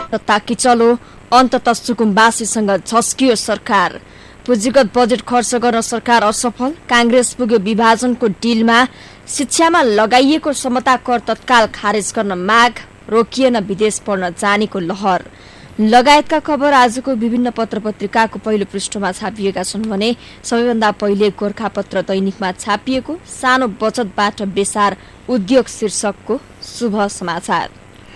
र ताकि चलो अन्ततः सुकुम्बासीसँग झस्कियो सरकार। पुँजीगत बजेट खर्च गर्न सरकार असफल। कांग्रेस पुग्यो विभाजनको डिलमा। शिक्षामा लगाइएको समता कर तत्काल खारेज गर्न माग। रोकिएन विदेश पढ्न जानेको लहर लगायतका खबर आजको विभिन्न पत्रपत्रिकाको पहिलो पृष्ठमा छापिएका छन् भने सबैभन्दा पहिले गोरखापत्र दैनिकमा छापिएको सानो बचतबाट बेसार उद्योग शीर्षकको शुभ समाचार।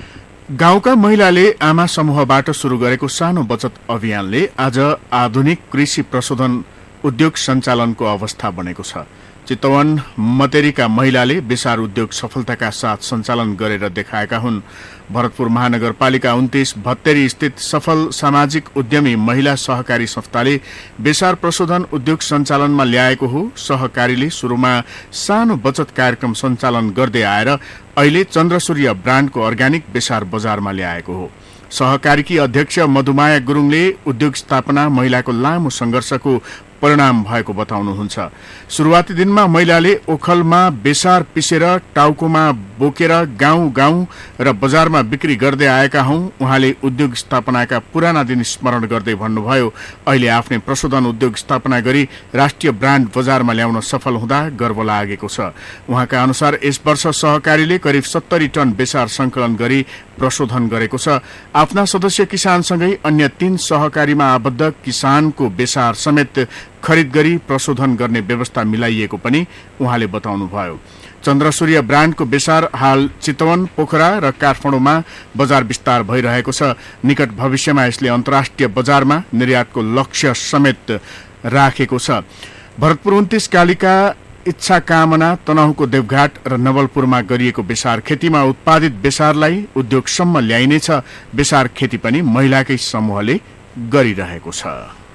गाउँका महिलाले आमा समूहबाट शुरू गरेको सानो बचत अभियानले आज आधुनिक कृषि प्रशोधन उद्योग सञ्चालनको अवस्था बनेको छ। चितवन मतेरीका महिलाले बेसार उद्योग सफलताका साथ सञ्चालन गरेर देखाएका हुन्। भरतपुर महानगरपालिका 29 भत्तेरी स्थित सफल सामाजिक उद्यमी महिला सहकारी संस्थाले बेसार प्रशोधन उद्योग सञ्चालनमा ल्याएको हो। सहकारीले सुरुमा सानो बचत कार्यक्रम सञ्चालन गर्दै आएर अहिले चन्द्रसूर्य ब्रान्डको अर्ग्यानिक बेसार बजारमा ल्याएको हो। सहकारीकी अध्यक्ष मधुमाया गुरुङले उद्योग स्थापना महिलाको लामो संघर्षको परिणाम भएको बताउनुहुन्छ। सुरुवाती दिनमा महिलाले ओखलमा बेसार पिसेर टाउकोमा बोकेर गाउँ गाउँ र बजारमा बिक्री गर्दै आएका हौं। उहाँले उद्योग स्थापनाका पुराना दिन स्मरण गर्दै भन्नुभयो, अहिले आफ्नै प्रशोधन उद्योग स्थापना गरी राष्ट्रिय ब्रान्ड बजारमा ल्याउन सफल हुँदा गर्व लागेको छ। उहाँका अनुसार यस वर्ष सहकारीले करिब 70 टन बेसार संकलन गरी प्रशोधन गरेको छ। आफ्ना सदस्य किसानसँगै अन्य 3 सहकारीमा आबद्ध किसानको बेसार समेत खरिद गरी प्रशोधन गर्ने व्यवस्था मिलाइएको पनि उहाँले बताउनुभयो। चन्द्रसूर्य ब्रान्डको बेसार हाल चितवन, पोखरा र काठमाडौँमा बजार विस्तार भइरहेको छ। निकट भविष्यमा यसले अन्तर्राष्ट्रिय बजारमा निर्यातको लक्ष्य समेत राखेको छ। भरतपुर 29 कालिका इच्छा कामना, तनहुको देवघाट र नवलपुरमा गरिएको बेसार खेतीमा उत्पादित बेसारलाई उद्योगसम्म ल्याइनेछ। बेसार खेती पनि महिलाकै समूहले गरिरहेको छ।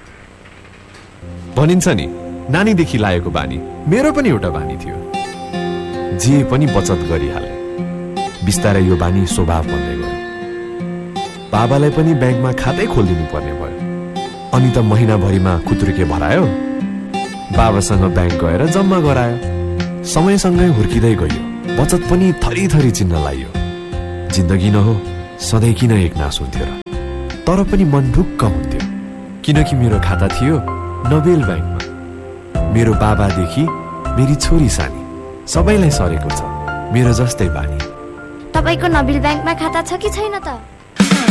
भनिन्छ नि, नानीदेखि लागेको बानी मेरो पनि एउटा बानी थियो। जे पनि बचत गरिहाले। बिस्तारै यो बानी स्वभाव बन्दै गयो। बाबालाई पनि ब्याङ्कमा खातै खोलिदिनु पर्ने भयो। अनि त महिनाभरिमा खुत्रुके भरायो। बाबासँग ब्याङ्क गएर जम्मा गरायो। समयसँगै हुर्किँदै गयो। बचत पनि थरी चिन्न लाग्यो। जिन्दगी न हो, सधैँ किन एक नास हुन्थ्यो र? तर पनि मन ढुक्क हुन्थ्यो, किनकि मेरो खाता थियो नोबेल ब्याङ्कमा। मेरो बाबादेखि मेरी छोरी सानी सबैलाई सरेको छ मेरो जस्तै बानी। तपाईको नोबेल ब्याङ्कमा खाता छ कि छैन त?